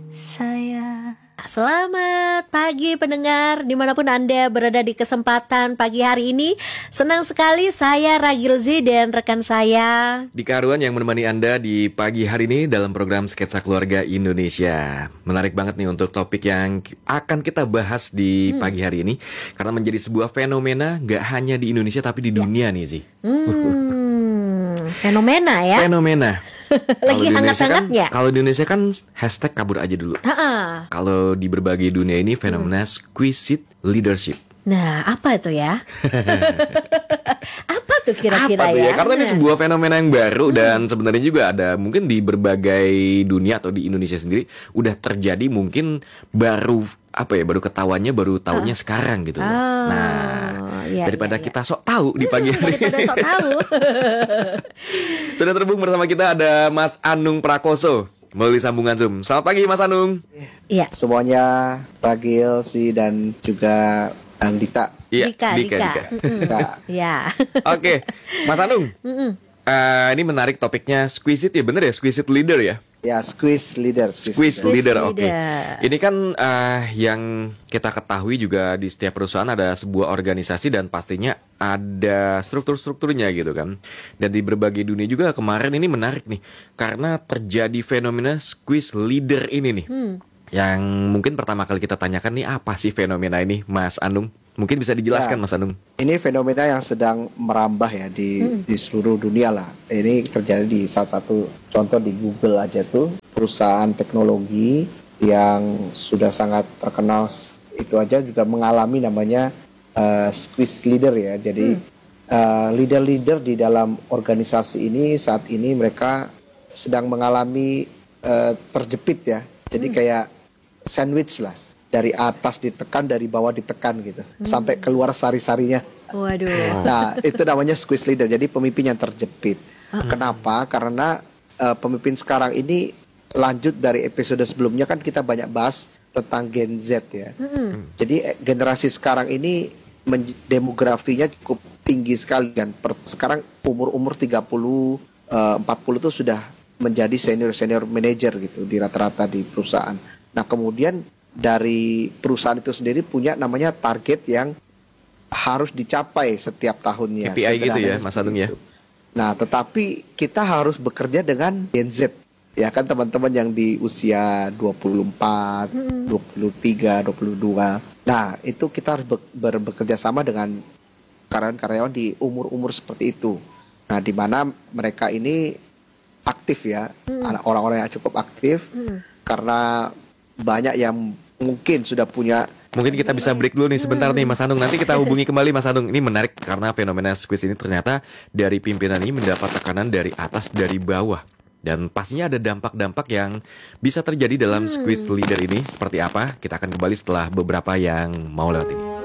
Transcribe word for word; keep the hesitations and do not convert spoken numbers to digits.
saya. Selamat pagi pendengar dimanapun Anda berada di kesempatan pagi hari ini. Senang sekali saya Ragilzi dan rekan saya Dika Arwan yang menemani Anda di pagi hari ini dalam program Sketsa Keluarga Indonesia. Menarik banget nih untuk topik yang akan kita bahas di hmm. pagi hari ini, karena menjadi sebuah fenomena gak hanya di Indonesia tapi di dunia ya. nih sih hmm, Fenomena ya Fenomena Lagi hangat-hangatnya kan, kalau di Indonesia kan hashtag kabur aja dulu. Ha-ha. Kalau di berbagai dunia ini fenomena hmm. squisite leadership. Nah, apa itu ya? Apa tuh kira-kira apa tuh ya? ya? Karena nah. ini sebuah fenomena yang baru hmm. dan sebenarnya juga ada mungkin di berbagai dunia atau di Indonesia sendiri udah terjadi, mungkin baru apa ya? Baru ketahuannya baru tahunya uh. sekarang gitu. Oh, nah, ya, daripada ya, ya. kita sok tahu di pagi hari. Daripada sok tahu. Sudah terhubung bersama kita ada Mas Anung Prakoso melalui sambungan Zoom. Selamat pagi Mas Anung. Iya. Semuanya, Ragil, Si dan juga Andita. Iya, Dika, Dika, Dika. Dika. Iya. Oke, Mas Anung. Uh, ini menarik topiknya squisite ya, bener ya? Squisite leader ya? Ya, squeeze leader. Squeeze, squeeze leader, leader. oke. Okay. Ini kan uh, yang kita ketahui juga di setiap perusahaan ada sebuah organisasi dan pastinya ada struktur-strukturnya gitu kan. Dan di berbagai dunia juga kemarin ini menarik nih, karena terjadi fenomena squeeze leader ini nih. Hmm. Yang mungkin pertama kali kita tanyakan nih, apa sih fenomena ini, Mas Anung? Mungkin bisa dijelaskan ya, Mas Anung. Ini fenomena yang sedang merambah ya di hmm. di seluruh dunia lah. Ini terjadi di salah satu contoh di Google aja tuh, perusahaan teknologi yang sudah sangat terkenal itu aja juga mengalami namanya uh, squeeze leader ya. Jadi hmm. uh, leader-leader di dalam organisasi ini saat ini mereka sedang mengalami uh, terjepit ya. Jadi hmm. kayak sandwich lah. Dari atas ditekan, dari bawah ditekan gitu, hmm. sampai keluar sari-sarinya. Waduh. Nah, itu namanya squeeze leader. Jadi pemimpin yang terjepit. Hmm. Kenapa? Karena uh, pemimpin sekarang ini lanjut dari episode sebelumnya kan kita banyak bahas tentang Gen Z ya. Hmm. Jadi generasi sekarang ini men- demografinya cukup tinggi sekali kan. Per- sekarang umur-umur tiga puluh, uh, empat puluh itu sudah menjadi senior-senior manager gitu di rata-rata di perusahaan. Nah, kemudian dari perusahaan itu sendiri punya namanya target yang harus dicapai setiap tahunnya. K P I gitu ya, Mas Anung ya. Nah, tetapi kita harus bekerja dengan Gen Z. Ya kan teman-teman yang di usia dua puluh empat, hmm. dua puluh tiga, dua puluh dua. Nah, itu kita harus be- ber- bekerja sama dengan karyawan-karyawan di umur-umur seperti itu. Nah, di mana mereka ini aktif ya, hmm. orang-orang yang cukup aktif hmm. karena banyak yang mungkin sudah punya. Mungkin kita bisa break dulu nih sebentar nih Mas Anung. Nanti kita hubungi kembali Mas Anung. Ini menarik karena fenomena squeeze ini ternyata dari pimpinan ini mendapat tekanan dari atas, dari bawah. Dan pastinya ada dampak-dampak yang bisa terjadi dalam squeeze leader ini. Seperti apa? Kita akan kembali setelah beberapa yang mau lewat ini.